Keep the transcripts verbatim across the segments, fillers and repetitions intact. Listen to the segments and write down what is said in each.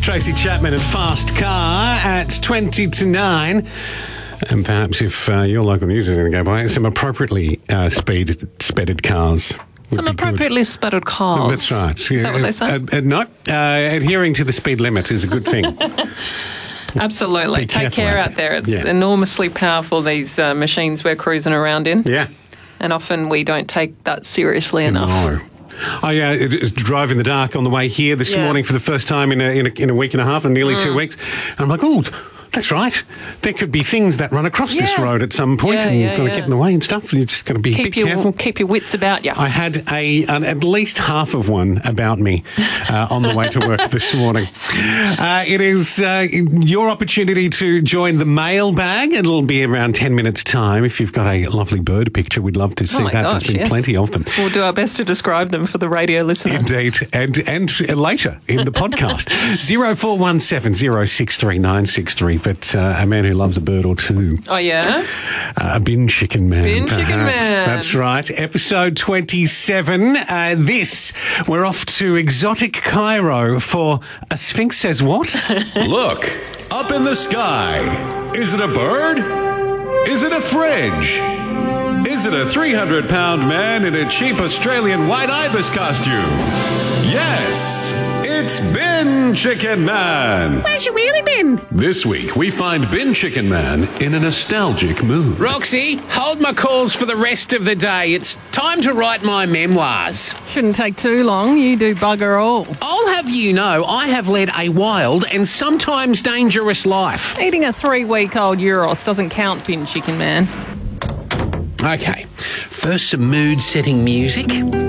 Tracy Chapman and Fast Car at twenty to nine. And perhaps if uh, your local news is going to go by, some appropriately uh, speed, spedded cars. Some appropriately spedded cars. That's right. Is that what they say? Uh, uh, no, uh, adhering to the speed limit is a good thing. Absolutely. Be Take care out out there. It's yeah. enormously powerful, these uh, machines we're cruising around in. Yeah. And often we don't take that seriously enough. No. I uh, drove in the dark on the way here this Yeah. morning for the first time in a, in a, in a week and a half and nearly Mm. two weeks. And I'm like, oh, that's right. There could be things that run across this Yeah. road at some point Yeah, and yeah, gonna yeah. get in the way and stuff. And you just got to be a Keep bit your, careful. keep your wits about you. I had a an, at least half of one about me uh, on the way to work this morning. Uh, it is uh, your opportunity to join the mailbag. It'll be around ten minutes' time. If you've got a lovely bird picture, we'd love to see Oh my that. gosh, There's been yes. plenty of them. We'll do our best to describe them for the radio listener. Indeed, and and later in the podcast, zero four one seven zero six three nine six three. But uh, a man who loves a bird or two, Oh, yeah? uh, a bin chicken man. Bin chicken perhaps. man. That's right. Episode twenty-seven. Uh, this we're off to exotic Cairo for a Sphinx says what? Look, up in the sky. Is it a bird? Is it a fridge? Is it a three hundred pound man in a cheap Australian white ibis costume? Yes, it's Bin Chicken Man. Where's you really been? This week, we find Bin Chicken Man in a nostalgic mood. Roxy, hold my calls for the rest of the day. It's time to write my memoirs. Shouldn't take too long. You do bugger all. I'll have you know, I have led a wild and sometimes dangerous life. Eating a three-week-old Euros doesn't count, Bin Chicken Man. Okay, first some mood-setting music.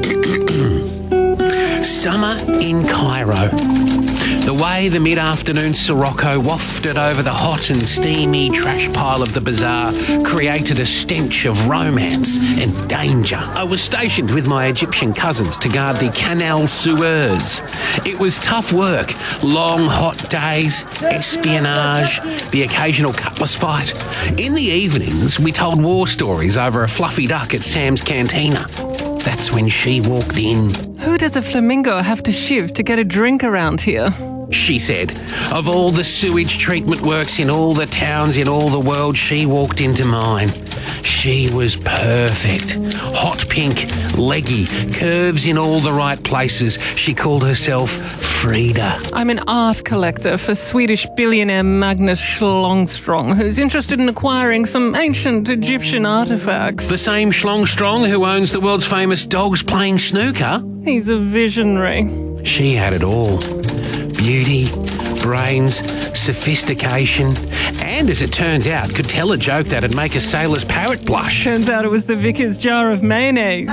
Summer in Cairo. The way the mid-afternoon Sirocco wafted over the hot and steamy trash pile of the bazaar created a stench of romance and danger. I was stationed with my Egyptian cousins to guard the Canal Suez. It was tough work, long hot days, espionage, the occasional cutlass fight. In the evenings, we told war stories over a fluffy duck at Sam's Cantina. That's when she walked in. Who does a flamingo have to shiv to get a drink around here? She said, of all the sewage treatment works in all the towns in all the world, she walked into mine. She was perfect. Hot pink, leggy, curves in all the right places. She called herself Frida. I'm an art collector for Swedish billionaire Magnus Schlongstrong, who's interested in acquiring some ancient Egyptian artifacts. The same Schlongstrong who owns the world's famous dogs playing snooker? He's a visionary. She had it all. Beauty, brains, sophistication, and as it turns out, could tell a joke that'd make a sailor's parrot blush. Turns out it was the vicar's jar of mayonnaise.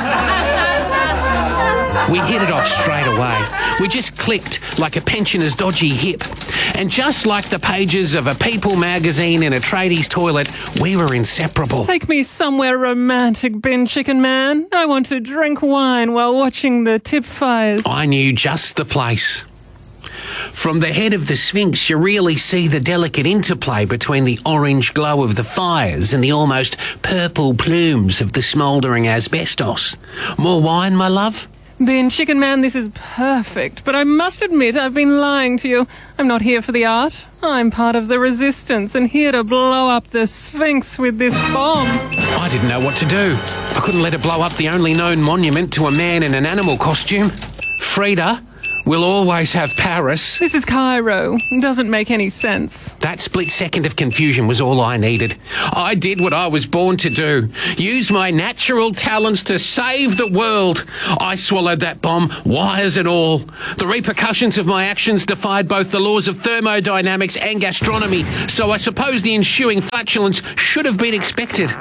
We hit it off straight away. We just clicked like a pensioner's dodgy hip. And just like the pages of a People magazine in a tradie's toilet, we were inseparable. Take me somewhere romantic, Bin Chicken Man. I want to drink wine while watching the tip fires. I knew just the place. From the head of the Sphinx, you really see the delicate interplay between the orange glow of the fires and the almost purple plumes of the smouldering asbestos. More wine, my love? Bin Chicken Man, this is perfect, but I must admit I've been lying to you. I'm not here for the art. I'm part of the resistance and here to blow up the Sphinx with this bomb. I didn't know what to do. I couldn't let it blow up the only known monument to a man in an animal costume. Frida, we'll always have Paris. This is Cairo. It doesn't make any sense. That split second of confusion was all I needed. I did what I was born to do. Use my natural talents to save the world. I swallowed that bomb, wires and all. The repercussions of my actions defied both the laws of thermodynamics and gastronomy, so I suppose the ensuing flatulence should have been expected.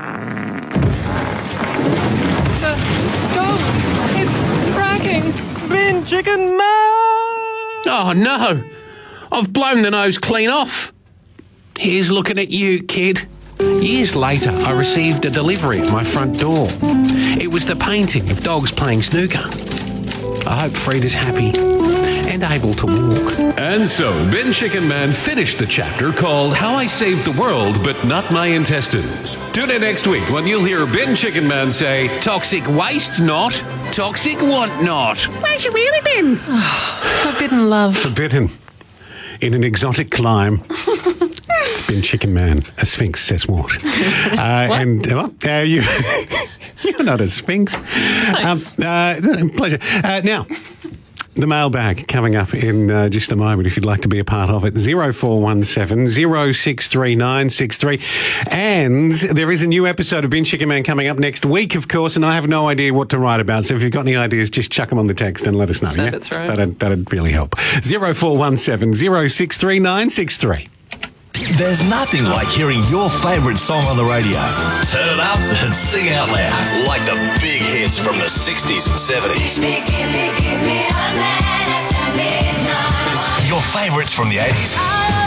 The stove, it's cracking. Bin Chicken Man! Oh no, I've blown the nose clean off. Here's looking at you, kid. Years later, I received a delivery at my front door. It was the painting of dogs playing snooker. I hope Frida's happy and able to walk. And so, Bin Chicken Man finished the chapter called How I Saved the World, But Not My Intestines. Tune in next week when you'll hear Bin Chicken Man say, Toxic waste not, toxic want not. Where's you really been? Forbidden love. Forbidden. in an exotic clime. It's been Chicken Man. A Sphinx says what? Uh, and uh, uh, you, you're not a Sphinx. Um, uh, pleasure. Uh, now, the mailbag coming up in uh, just a moment if you'd like to be a part of it. zero four one seven, zero six three nine six three. And there is a new episode of Bin Chicken Man coming up next week, of course, and I have no idea what to write about. So if you've got any ideas, just chuck them on the text and let us know. Send yeah? it through. That'd, that'd really help. zero four one seven, zero six three nine six three. There's nothing like hearing your favourite song on the radio. Turn it up and sing out loud, like the big hits from the sixties and seventies. Give me, give me, give me a night after midnight. Your favourites from the eighties.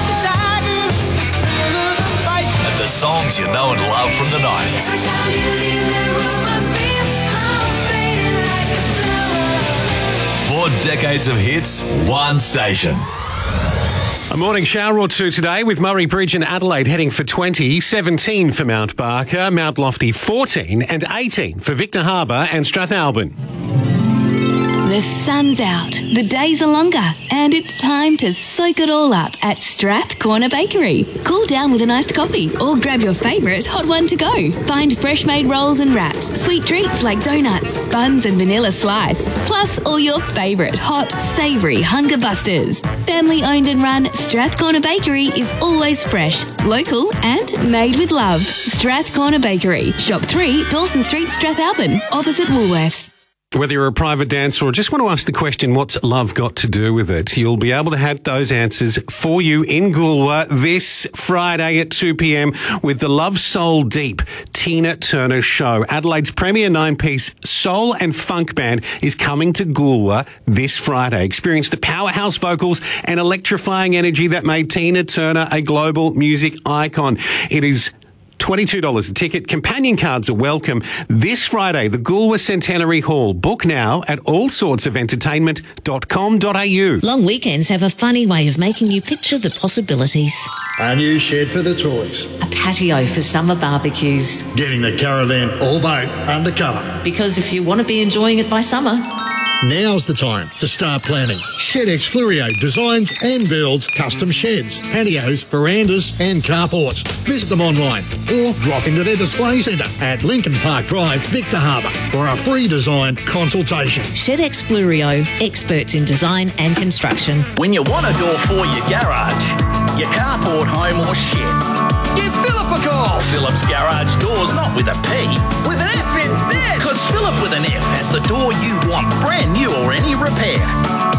And the songs you know and love from the nineties. Every time you leave the room, I feel I'm fading like a flower. Four decades of hits, one station. A morning shower or two today with Murray Bridge and Adelaide heading for twenty, seventeen for Mount Barker, Mount Lofty fourteen and eighteen for Victor Harbour and Strathalbyn. The sun's out, the days are longer, and it's time to soak it all up at Strath Corner Bakery. Cool down with an iced coffee or grab your favourite hot one to go. Find fresh-made rolls and wraps, sweet treats like donuts, buns and vanilla slice, plus all your favourite hot, savoury hunger busters. Family owned and run, Strath Corner Bakery is always fresh, local and made with love. Strath Corner Bakery, Shop three, Dawson Street, Strathalbyn, opposite Woolworths. Whether you're a private dancer or just want to ask the question, what's love got to do with it? You'll be able to have those answers for you in Goolwa this Friday at two p.m. with the Love Soul Deep Tina Turner Show. Adelaide's premier nine-piece soul and funk band is coming to Goolwa this Friday. Experience the powerhouse vocals and electrifying energy that made Tina Turner a global music icon. It is twenty-two dollars a ticket. Companion cards are welcome. This Friday, the Goolwa Centenary Hall. Book now at all sorts of entertainment dot com dot a u. Long weekends have a funny way of making you picture the possibilities. A new shed for the toys. A patio for summer barbecues. Getting the caravan or boat under cover. Because if you want to be enjoying it by summer, now's the time to start planning. ShedX Flurio designs and builds custom sheds, patios, verandas and carports. Visit them online or drop into their display centre at Lincoln Park Drive, Victor Harbour for a free design consultation. ShedX Flurio, experts in design and construction. When you want a door for your garage, your carport, home or shed, give Philip a call. Philip's Garage Doors, not with a P, with an F instead. Because Philip with an F has the door you want, brand new or any repair.